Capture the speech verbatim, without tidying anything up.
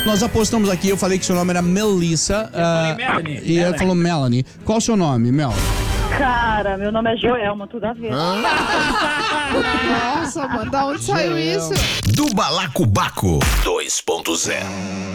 Nós apostamos aqui, eu falei que seu nome era Melissa. Eu falei Melanie. E ela falou Melanie. Qual o seu nome, Mel? Cara, meu nome é Joelma, tudo a ver. Nossa, mano, da onde saiu isso? Do Balacobaco dois ponto zero.